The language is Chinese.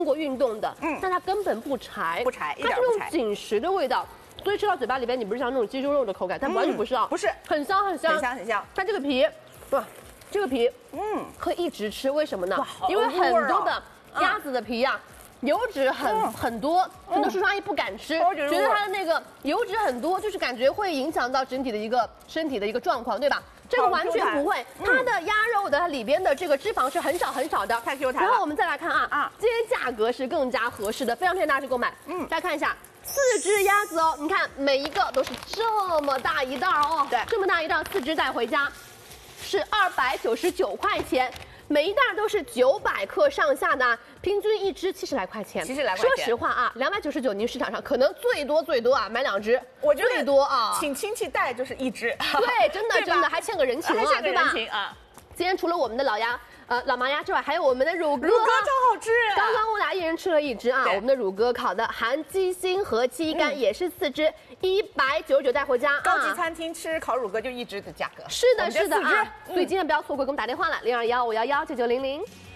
过运动的，但它根本不柴， 不柴，一它是点不柴。 那种紧实的味道，所以吃到嘴巴里边，你不是像那种鸡胸肉的口感，它完全不是啊， 不是， 很香很香， 很香很香。 它这个皮，哇，这个皮，可以一直吃，为什么呢？ 哇因为很多的啊鸭子的皮呀。油脂很多，很多叔叔阿姨不敢吃，觉得它的那个油脂很多，就是感觉会影响到整体的一个身体的一个状况，对吧？这个完全不会，它的鸭肉的它里边的这个脂肪是很少很少的， 太 Q 弹了。 然后我们再来看啊，这些价格是更加合适的，非常推荐大家去购买。大家看一下，4只鸭子哦，你看每一个都是这么大一袋哦， 对， 这么大一袋，4只带回家是299块钱。每一袋都是900克上下的，平均一只70来块钱。 70来块钱。 说实话啊，299您市场上可能最多啊买2只， 我觉得最多啊， 请亲戚带就是1只。 对，真的还欠个人情啊，对吧？ 人情啊。 今天除了我们的老麻鸭之外，还有我们的乳鸽， 乳鸽超好吃。 刚刚我俩一人吃了1只啊，我们的乳鸽烤的含鸡心和鸡肝也是4只，199带回家。 高级餐厅吃烤乳鸽就1只的价格。 是的啊，所以今天不要错过，给我们打电话了，0215119900。